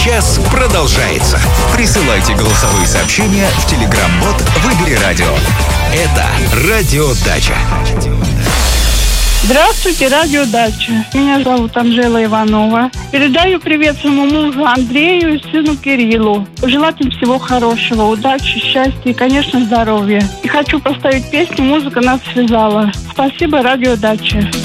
Час продолжается. Присылайте голосовые сообщения в Telegram-бот «Выбери радио». Это «Радио Дача». Здравствуйте, Радио Дача. Меня зовут Анжела Иванова. Передаю привет своему мужу Андрею и сыну Кириллу. Пожелать им всего хорошего, удачи, счастья и, конечно, здоровья. И хочу поставить песню «Музыка нас связала». Спасибо, Радио Дача.